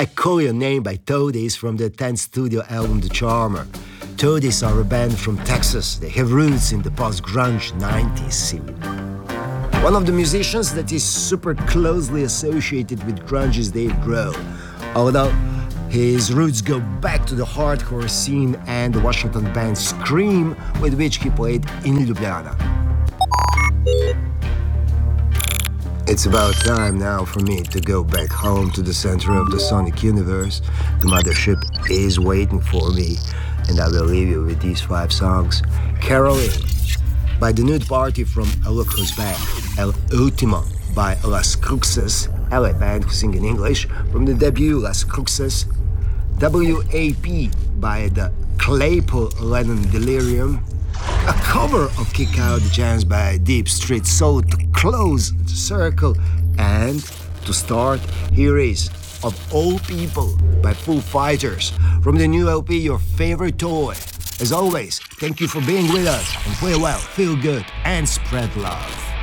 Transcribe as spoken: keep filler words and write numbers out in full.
I Call Your Name by Toadies from their tenth studio album The Charmer. Toadies are a band from Texas. They have roots in the post-grunge nineties scene. One of the musicians that is super closely associated with grunge is Dave Grohl, although his roots go back to the hardcore scene and the Washington band Scream, with which he played in Ljubljana. It's about time now for me to go back home to the center of the sonic universe. The mothership is waiting for me, and I will leave you with these five songs. Caroline by The Nude Party from A Look Who's Back. El Ultimo by Las Cruxes, L A band who sing in English, from the debut Las Cruxes. W A P by the Claypool Lennon Delirium. A cover of Kick Out the Jams by Deep Street Soul to close the circle. And to start, here is Of All People by Foo Fighters from the new L P Your Favorite Toy. As always, thank you for being with us, and play well, feel good, and spread love.